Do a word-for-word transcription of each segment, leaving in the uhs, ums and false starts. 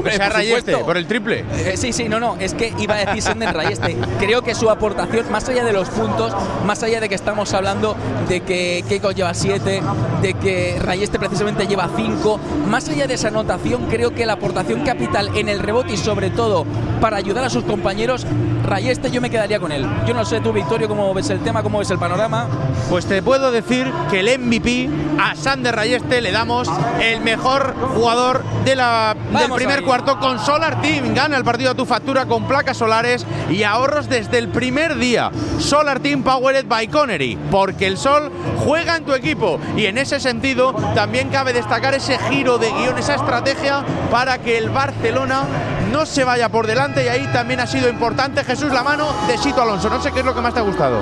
Hombre, sea por Rayeste, supuesto. por el triple. Eh, sí, sí, no, no, es que iba a decir Senden Rayeste. Creo que su aportación, más allá de los puntos, más allá de que estamos hablando de que Keiko lleva siete, de que Rayeste precisamente lleva cinco, más allá de esa anotación, creo que la aportación capital en el rebote y sobre todo para ayudar a sus compañeros, Rayeste, yo me quedaría con él. Yo no sé tú, Victorio, cómo ves el tema, cómo ves el panorama. Pues te puedo decir que el M V P a Sender Rayeste le damos el mejor jugador de la, del primer ahí. cuarto con Solar Team. Gana el partido a tu factura con placas solares y ahorros desde el primer día. Solar Team Powered by Connery, porque el sol juega en tu equipo y en ese sentido también cabe destacar ese giro de guión, esa estrategia para que el Barcelona no se vaya por delante, y ahí también ha sido importante, Jesús, la mano de Sito Alonso. No sé qué es lo que más te ha gustado.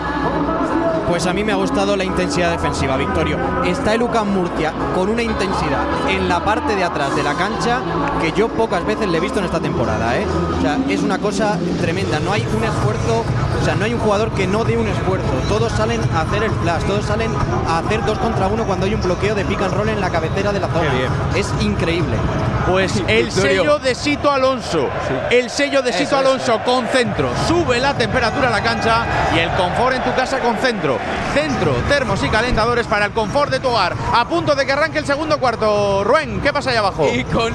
Pues a mí me ha gustado la intensidad defensiva, Victorio. Está el UCAM Murcia con una intensidad en la parte de atrás de la cancha que yo pocas veces le he visto en esta temporada, ¿eh? O sea, es una cosa tremenda. No hay un esfuerzo, o sea, no hay un jugador que no dé un esfuerzo. Todos salen a hacer el flash, todos salen a hacer dos contra uno cuando hay un bloqueo de pick and roll en la cabecera de la zona. Es increíble. Pues el sello de Sito Alonso, el sello de Sito Alonso con centro, sube la temperatura a la cancha y el confort en tu casa con centro. Centro, termos y calentadores para el confort de tu hogar. A punto de que arranque el segundo cuarto. Rubén, ¿qué pasa ahí abajo? Y con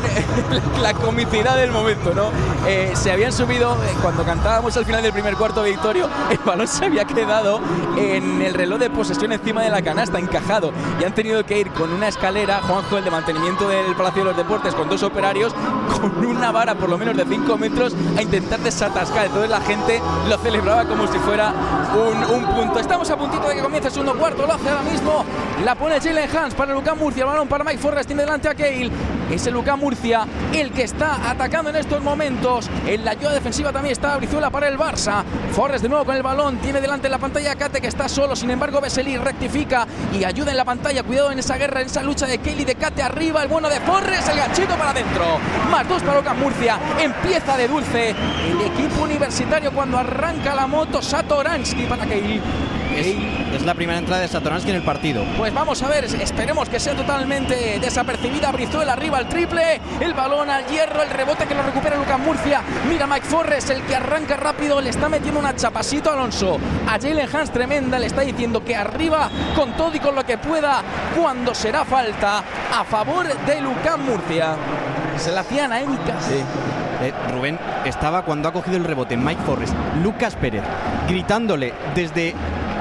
la comicidad del momento, ¿no? Eh, se habían subido, eh, cuando cantábamos al final del primer cuarto, Victorio, el balón se había quedado en el reloj de posesión encima de la canasta, encajado. Y han tenido que ir con una escalera, Juanjo, el de mantenimiento del Palacio de los Deportes, con dos operarios, con una vara por lo menos de cinco metros, a intentar desatascar. Entonces la gente lo celebraba como si fuera un, un punto. Estamos a puntito de que comience el segundo cuarto, lo hace ahora mismo. La pone Jalen Hans para el UCAM Murcia, el balón para Mike Forrest, tiene delante a Cale. Es el UCAM Murcia el que está atacando en estos momentos. En la ayuda defensiva también está Brizuela para el Barça. Forrest de nuevo con el balón, tiene delante en la pantalla a Kate, que está solo. Sin embargo, Vesely rectifica y ayuda en la pantalla. Cuidado en esa guerra, en esa lucha de Cale y de Kate arriba. El bueno de Forrest, el ganchito para adentro. Más dos para UCAM Murcia. Empieza de dulce el equipo universitario cuando arranca la moto. Satoransky para Cale. Es, es la primera entrada de Satoransky en el partido. Pues vamos a ver, esperemos que sea totalmente desapercibida. Brizuela arriba al triple, el balón al hierro, el rebote que lo recupera Lucas Murcia. Mira Mike Forrest, el que arranca rápido, le está metiendo una chapasito a Alonso. A Jalen Hans tremenda, le está diciendo que arriba con todo y con lo que pueda, cuando será falta a favor de Lucas Murcia. Se la hacían a Erika. Sí. Eh, Rubén estaba cuando ha cogido el rebote Mike Forrest, Lucas Pérez, gritándole desde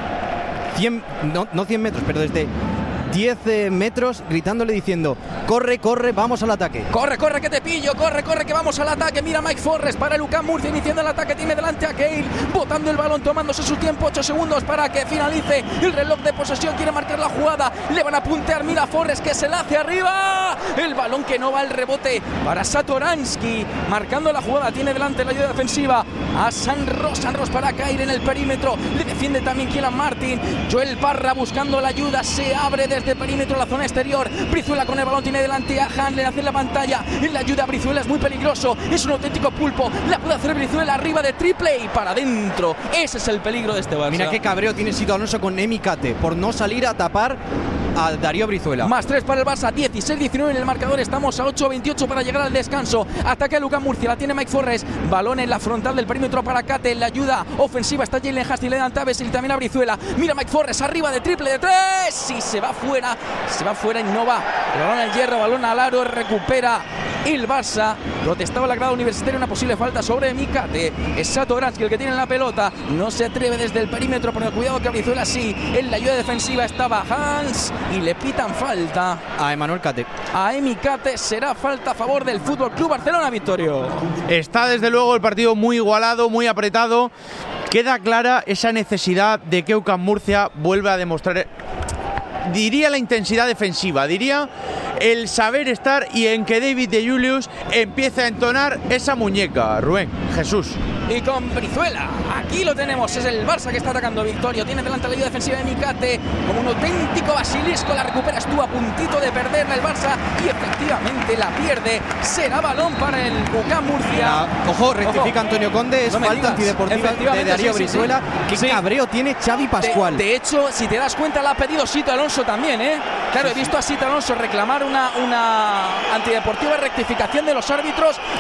cien, no, no cien metros, pero desde diez metros, gritándole diciendo: corre, corre, vamos al ataque. Corre, corre, que te pillo, corre, corre, que vamos al ataque. Mira Mike Forrest para el UCAM Murcia iniciando el ataque, tiene delante a Cale, botando el balón, tomándose su tiempo, ocho segundos para que finalice el reloj de posesión, quiere marcar la jugada, le van a puntear, mira Forrest que se la hace arriba, el balón que no va, el rebote para Satoransky, marcando la jugada, tiene delante la ayuda defensiva a Sanros, Sanros para caer en el perímetro, le defiende también Kylian Martin, Joel Parra buscando la ayuda, se abre desde de perímetro la zona exterior. Brizuela con el balón, tiene delante a Han, le hace la pantalla, en la ayuda a Brizuela, es muy peligroso, es un auténtico pulpo, la puede hacer Brizuela arriba de triple y para adentro. Ese es el peligro de este Barça. Mira qué cabreo tiene Sito Alonso con Emi Kate por no salir a tapar a Darío Brizuela. Más tres para el Barça, dieciséis diecinueve en el marcador, estamos a ocho veintiocho para llegar al descanso. Ataque a Lucas Murcia, la tiene Mike Forrest, balón en la frontal del perímetro para Kate, en la ayuda ofensiva está Jalen Hasti, le dan Taves y también a Brizuela. Mira Mike Forrest arriba de triple de tres y se va fuera, se va fuera y no va. El balón al hierro, balón al aro, recupera el Barça. Protestaba la grada universitaria una posible falta sobre Mikate. Es Satoransky el que tiene la pelota, no se atreve desde el perímetro, pero cuidado que a Brizuela sí. En la ayuda defensiva estaba Hans y le pitan falta a Emanuel Kate. A Emi Kate, será falta a favor del Fútbol Club Barcelona, Victorio. Está desde luego el partido muy igualado, muy apretado. Queda clara esa necesidad de que UCAM Murcia vuelva a demostrar, diría, la intensidad defensiva, diría el saber estar, y en que David de Julius empiece a entonar esa muñeca. Rubén, Jesús. Y con Brizuela, aquí lo tenemos, es el Barça que está atacando. Victorio tiene delante la ayuda defensiva de Mikate, como un auténtico basilisco, la recupera, estuvo a puntito de perderla el Barça y efectivamente la pierde. Será balón para el UCAM Murcia. Ah, ojo, rectifica Ojo. Antonio Conde, es no falta digas. antideportiva de Darío sí, Brizuela. Sí, sí. Qué sí. cabreo tiene Xavi Pascual. De, de hecho, si te das cuenta, la ha pedido Sito Alonso también, ¿eh? Claro, sí, he visto sí. a Sito Alonso reclamar una, una antideportiva rectificación de los árbitros.